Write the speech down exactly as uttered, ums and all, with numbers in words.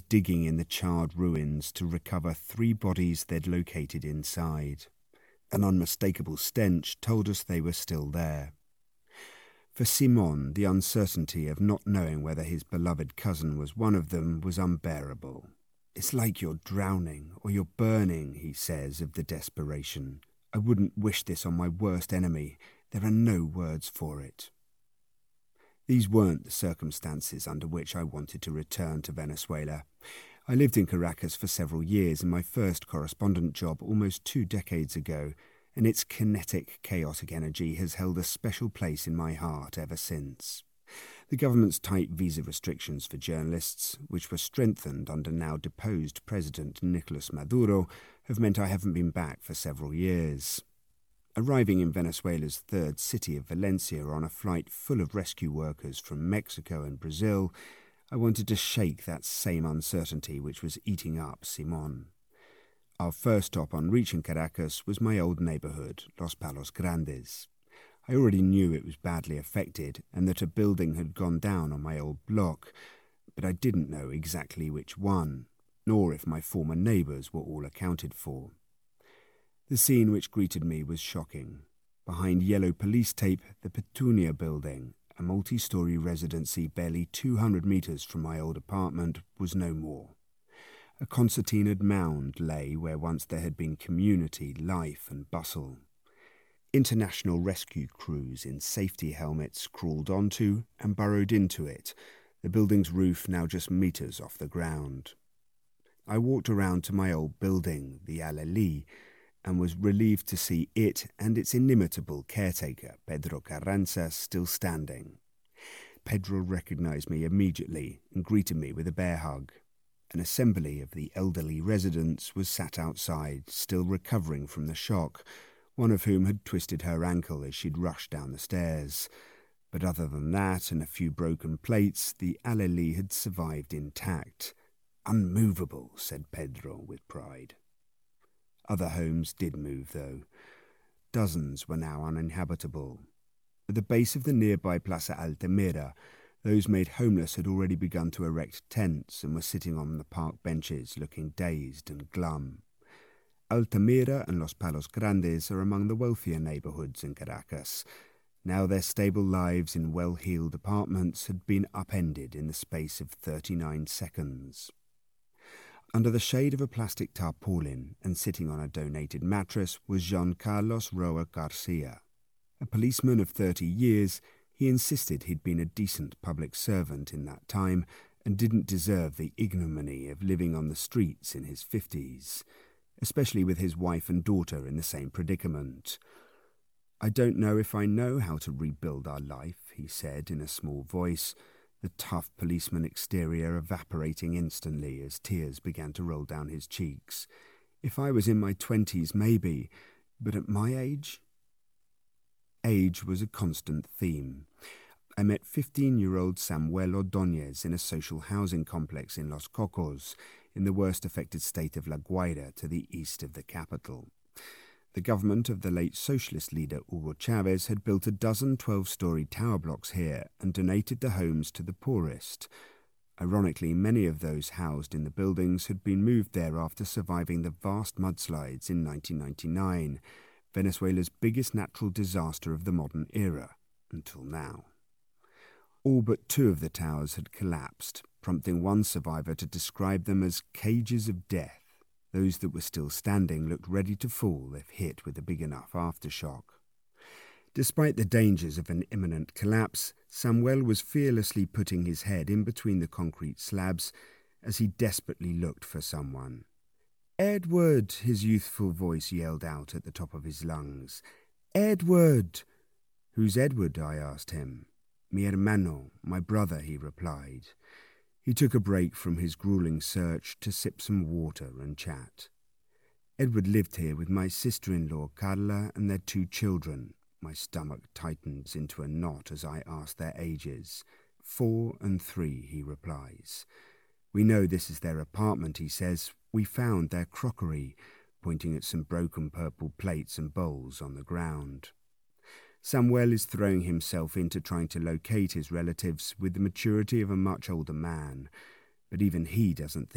digging in the charred ruins to recover three bodies they'd located inside. An unmistakable stench told us they were still there. For Simon, the uncertainty of not knowing whether his beloved cousin was one of them was unbearable. "It's like you're drowning, or you're burning," he says of the desperation. "I wouldn't wish this on my worst enemy. There are no words for it." These weren't the circumstances under which I wanted to return to Venezuela. I lived in Caracas for several years in my first correspondent job almost two decades ago, and its kinetic, chaotic energy has held a special place in my heart ever since. The government's tight visa restrictions for journalists, which were strengthened under now deposed President Nicolas Maduro, have meant I haven't been back for several years. Arriving in Venezuela's third city of Valencia on a flight full of rescue workers from Mexico and Brazil, I wanted to shake that same uncertainty which was eating up Simon. Our first stop on reaching Caracas was my old neighbourhood, Los Palos Grandes. I already knew it was badly affected and that a building had gone down on my old block, but I didn't know exactly which one, nor if my former neighbours were all accounted for. The scene which greeted me was shocking. Behind yellow police tape, the Petunia building, a multi-storey residency barely two hundred metres from my old apartment, was no more. A concertinaed mound lay where once there had been community, life and bustle. International rescue crews in safety helmets crawled onto and burrowed into it, the building's roof now just metres off the ground. I walked around to my old building, the Alelí, and was relieved to see it and its inimitable caretaker, Pedro Carranza, still standing. Pedro recognised me immediately and greeted me with a bear hug. An assembly of the elderly residents was sat outside, still recovering from the shock, one of whom had twisted her ankle as she'd rushed down the stairs. But other than that and a few broken plates, the Alelí had survived intact. "Unmovable," said Pedro with pride. Other homes did move, though. Dozens were now uninhabitable. At the base of the nearby Plaza Altamira, those made homeless had already begun to erect tents and were sitting on the park benches looking dazed and glum. Altamira and Los Palos Grandes are among the wealthier neighbourhoods in Caracas. Now their stable lives in well-heeled apartments had been upended in the space of thirty-nine seconds. Under the shade of a plastic tarpaulin and sitting on a donated mattress was Jean Carlos Roa Garcia. A policeman of thirty years, he insisted he'd been a decent public servant in that time and didn't deserve the ignominy of living on the streets in his fifties, especially with his wife and daughter in the same predicament. "I don't know if I know how to rebuild our life," he said in a small voice, the tough policeman exterior evaporating instantly as tears began to roll down his cheeks. "If I was in my twenties, maybe, but at my age?" Age was a constant theme. I met fifteen-year-old Samuel Ordóñez in a social housing complex in Los Cocos, in the worst affected state of La Guaira to the east of the capital. The government of the late socialist leader Hugo Chavez had built a dozen twelve-storey tower blocks here and donated the homes to the poorest. Ironically, many of those housed in the buildings had been moved there after surviving the vast mudslides in nineteen ninety-nine, Venezuela's biggest natural disaster of the modern era, until now. All but two of the towers had collapsed, prompting one survivor to describe them as cages of death. Those that were still standing looked ready to fall if hit with a big enough aftershock. Despite the dangers of an imminent collapse, Samuel was fearlessly putting his head in between the concrete slabs as he desperately looked for someone. "Edward!" his youthful voice yelled out at the top of his lungs. "Edward!" "Who's Edward?" I asked him. "Mi hermano, my brother," he replied. He took a break from his grueling search to sip some water and chat. "Edward lived here with my sister-in-law Carla and their two children." My stomach tightened into a knot as I asked their ages. "Four and three," he replies. "We know this is their apartment," he says. "We found their crockery," pointing at some broken purple plates and bowls on the ground. Samuel is throwing himself into trying to locate his relatives with the maturity of a much older man, but even he doesn't think